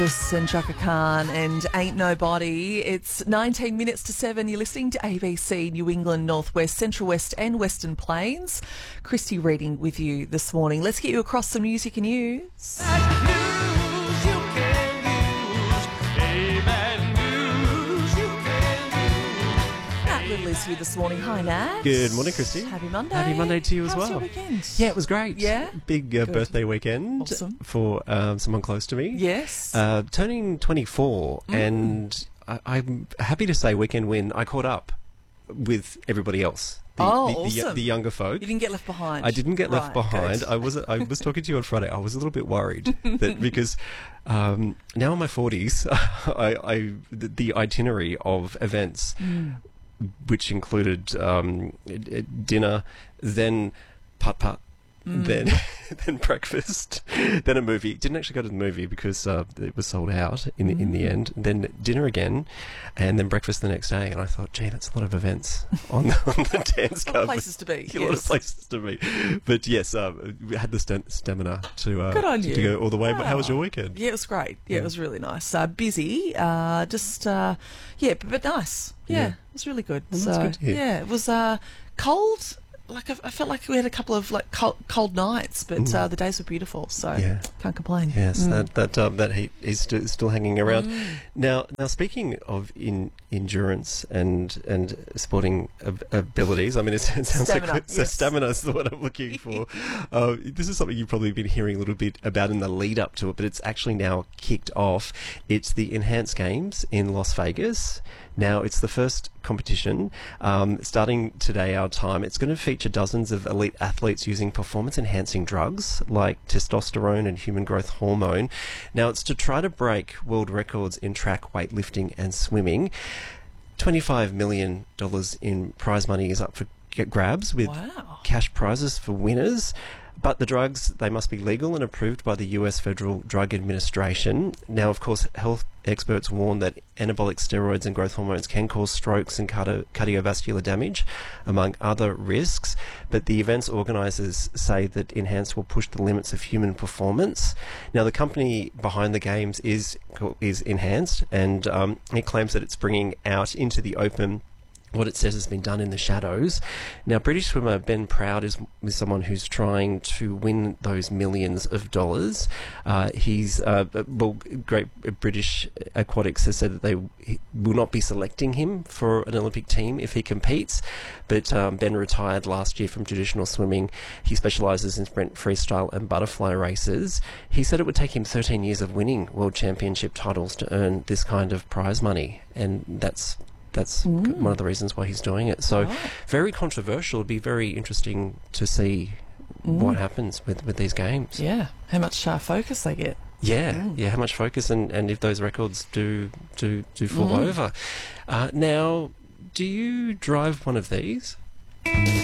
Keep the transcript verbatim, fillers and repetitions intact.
And Chaka Khan and Ain't Nobody. It's nineteen minutes to seven. You're listening to A B C New England, Northwest, Central West and Western Plains. Christy reading with you this morning. Let's get you across some music and news. Little is here this morning. Hi, Nat. Good morning, Christy. Happy Monday. Happy Monday to you as How was well. your weekend? Yeah, it was great. Yeah? Big uh, Good. birthday weekend Awesome. for um, someone close to me. Yes. Uh, turning twenty-four, Mm. and I, I'm happy to say weekend win, I caught up with everybody else. The, Oh, the, the, awesome. the younger folk. You didn't get left behind. I didn't get left Right, behind. good. I was I was talking to you on Friday. I was a little bit worried that because um, now in my forties, I, I the, the itinerary of events, Mm. which included um, uh, dinner, then putt putt, Mm. then then breakfast, then a movie. Didn't actually go to the movie because uh, it was sold out in the, in the Mm. end. Then dinner again, and then breakfast the next day. And I thought, gee, that's a lot of events on the, on the dance A lot card. of places to be. A lot of Yes. places to be. But yes, uh, we had the stam- stamina to, uh, Good on to, you. to go all the way. But how was your Wow. weekend? Yeah, it was great. Yeah, Yeah. it was really nice. Uh, busy, uh, just uh, yeah, but, but nice. Yeah, Yeah. it was really good. Well, so that's good to hear. yeah, it was uh, cold. Like I, I felt like we had a couple of like cold, cold nights, but Mm. uh, the days were beautiful. So Yeah. can't complain. Yes, Mm. that that um, that heat is still, still hanging around. Mm. Now, now speaking of in, endurance and and sporting ab- abilities, I mean, it, it sounds Stamina, like so yes. stamina is the word I'm looking for. uh, this is something you've probably been hearing a little bit about in the lead up to it, but it's actually now kicked off. It's the Enhanced Games in Las Vegas. Now, it's the first competition um, starting today, our time. It's going to feature dozens of elite athletes using performance-enhancing drugs like testosterone and human growth hormone. Now, it's to try to break world records in track weightlifting and swimming. twenty-five million dollars in prize money is up for g- grabs, with Wow. cash prizes for winners. But the drugs, they must be legal and approved by the U S Federal Drug Administration. Now, of course, health experts warn that anabolic steroids and growth hormones can cause strokes and cardio- cardiovascular damage, among other risks. But the event's organisers say that Enhanced will push the limits of human performance. Now, the company behind the games is is Enhanced, and um, it claims that it's bringing out into the open what it says has been done in the shadows. Now, British swimmer Ben Proud is, is someone who's trying to win those millions of dollars. Uh, he's, uh, well, Great British Aquatics has said that they will not be selecting him for an Olympic team if he competes. But um, Ben retired last year from traditional swimming. He specialises in sprint, freestyle and butterfly races. He said it would take him thirteen years of winning world championship titles to earn this kind of prize money. And that's That's Mm. one of the reasons why he's doing it. So Right. very controversial. It'd be very interesting to see Mm. what happens with, with these games. Yeah, how much uh, focus they get. Yeah, Mm. yeah. How much focus and, and if those records do do do fall Mm. over. Uh, now, do you drive one of these?